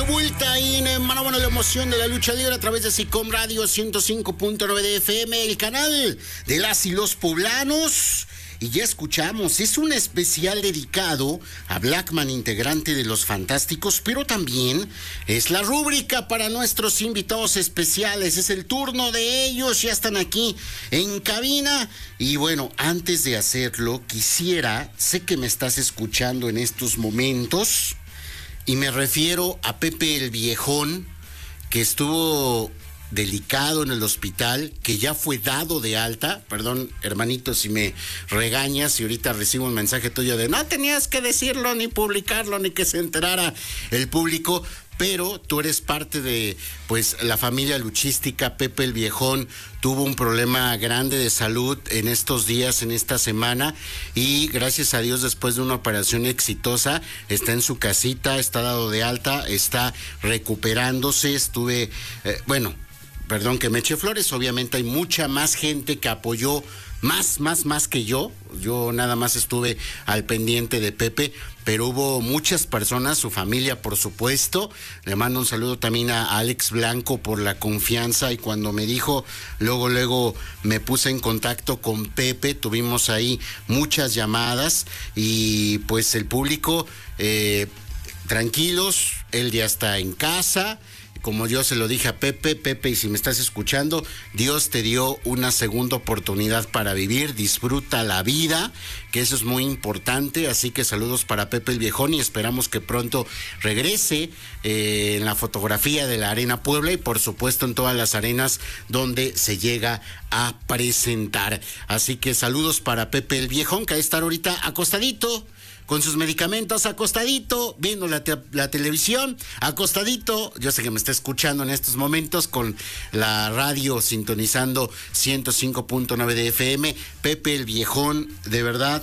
vuelta ahí en Mano a Mano, la emoción de la lucha libre a través de SICOM Radio 105.9 de FM, el canal de las y los poblanos. Y ya escuchamos, es un especial dedicado a Blackman, integrante de Los Fantásticos, pero también es la rúbrica para nuestros invitados especiales. Es el turno de ellos, ya están aquí en cabina. Y bueno, antes de hacerlo, sé que me estás escuchando en estos momentos, y me refiero a Pepe el Viejón, que estuvo delicado en el hospital, que ya fue dado de alta. Perdón, hermanito, si me regañas y ahorita recibo un mensaje tuyo de no tenías que decirlo, ni publicarlo, ni que se enterara el público, pero tú eres parte de, pues, la familia luchística. Pepe el Viejón tuvo un problema grande de salud en estos días, en esta semana, y gracias a Dios, después de una operación exitosa, está en su casita, está dado de alta, está recuperándose. Perdón que me eche flores, obviamente hay mucha más gente que apoyó más que yo. Yo nada más estuve al pendiente de Pepe, pero hubo muchas personas, su familia por supuesto. Le mando un saludo también a Alex Blanco por la confianza, y cuando me dijo, luego me puse en contacto con Pepe, tuvimos ahí muchas llamadas, y pues el público, tranquilos, él ya está en casa. Como yo se lo dije a Pepe, y si me estás escuchando, Dios te dio una segunda oportunidad para vivir, disfruta la vida, que eso es muy importante. Así que saludos para Pepe el Viejón, y esperamos que pronto regrese en la fotografía de la Arena Puebla, y por supuesto en todas las arenas donde se llega a presentar. Así que saludos para Pepe el Viejón, que va a estar ahorita acostadito, con sus medicamentos, acostadito, viendo la televisión, acostadito. Yo sé que me está escuchando en estos momentos con la radio sintonizando 105.9 de FM. Pepe el Viejón, de verdad,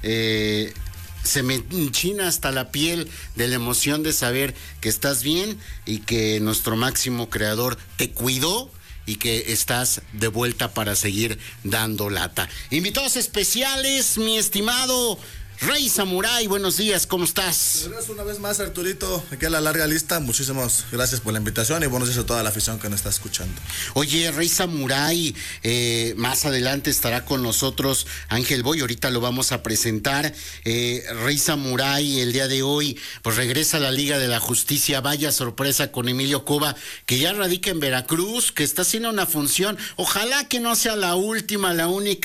se me enchina hasta la piel de la emoción de saber que estás bien y que nuestro máximo creador te cuidó y que estás de vuelta para seguir dando lata. Invitados especiales, mi estimado Rey Samurai, buenos días, ¿cómo estás? Una vez más, Arturito, aquí a la larga lista. Muchísimas gracias por la invitación y buenos días a toda la afición que nos está escuchando. Oye, Rey Samurai, más adelante estará con nosotros Ángel Boy, ahorita lo vamos a presentar. Rey Samurai, el día de hoy, pues regresa a la Liga de la Justicia. Vaya sorpresa con Emilio Cova, que ya radica en Veracruz, que está haciendo una función. Ojalá que no sea la última, la única.